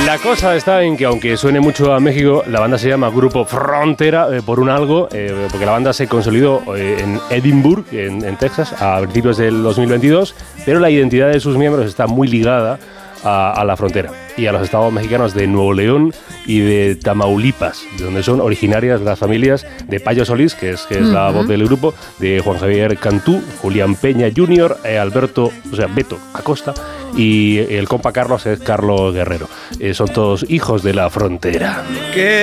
La cosa está en que, aunque suene mucho a México, la banda se llama Grupo Frontera por un algo, porque la banda se consolidó en Edinburgh, en Texas, a principios del 2022, pero la identidad de sus miembros está muy ligada a la frontera y a los estados mexicanos de Nuevo León y de Tamaulipas, de donde son originarias las familias de Payo Solís, que es la voz del grupo, de Juan Javier Cantú, Julián Peña Jr., Beto Acosta, y el compa Carlos es Carlos Guerrero. Son todos hijos de la frontera.